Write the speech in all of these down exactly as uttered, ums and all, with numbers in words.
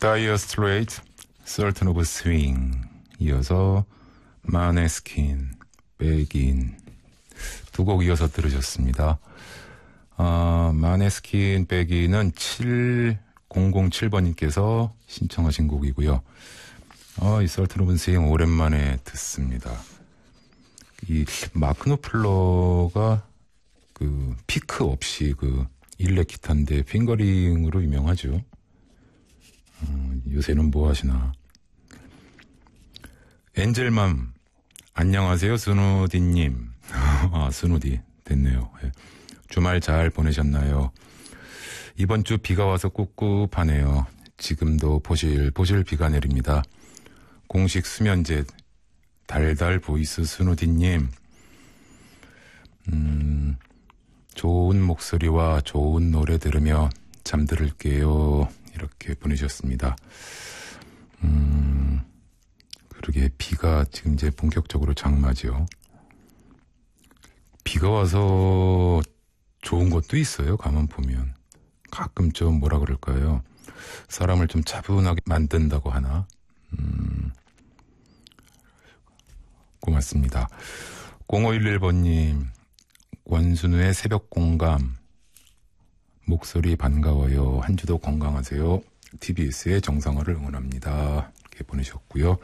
다이어 스트레이트, Certain of Swing 이어서 마네스킨, 백인 두 곡 이어서 들으셨습니다. 아, 마네스킨, 백인은 칠공공칠 번님께서 신청하신 곡이고요. 아, 이 Certain of Swing 오랜만에 듣습니다. 이 마크 노플러가 그 피크 없이 그 일렉 기타인데 핑거링으로 유명하죠. 어, 요새는 뭐 하시나. 엔젤맘 안녕하세요 스누디님. 아 스누디 됐네요. 네. 주말 잘 보내셨나요? 이번 주 비가 와서 꿉꿉하네요. 지금도 보실보실 비가 내립니다. 공식 수면제 달달 보이스 스누디님. 음, 좋은 목소리와 좋은 노래 들으며 잠들을게요. 이렇게 보내주셨습니다. 음, 그러게 비가 지금 이제 본격적으로 장마죠. 비가 와서 좋은 것도 있어요. 가만 보면 가끔 좀 뭐라 그럴까요? 사람을 좀 차분하게 만든다고 하나? 음, 고맙습니다. 공오일일 번님 권순우의 새벽 공감 목소리 반가워요. 한 주도 건강하세요. 티비에스의 정상화를 응원합니다. 이렇게 보내셨고요.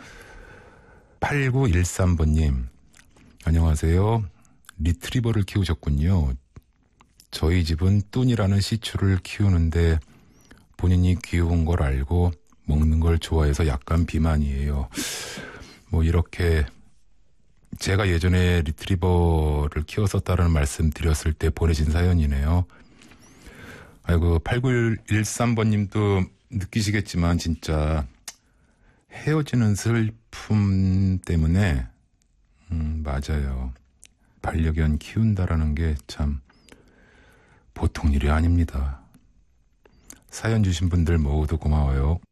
팔구일삼 번님 안녕하세요. 리트리버를 키우셨군요. 저희 집은 뚠이라는 시추를 키우는데 본인이 귀여운 걸 알고 먹는 걸 좋아해서 약간 비만이에요. 뭐 이렇게 제가 예전에 리트리버를 키웠었다는 말씀 드렸을 때 보내신 사연이네요. 아이고 팔구일삼 번님도 느끼시겠지만 진짜 헤어지는 슬픔 때문에 음, 맞아요. 반려견 키운다라는 게 참 보통 일이 아닙니다. 사연 주신 분들 모두 고마워요.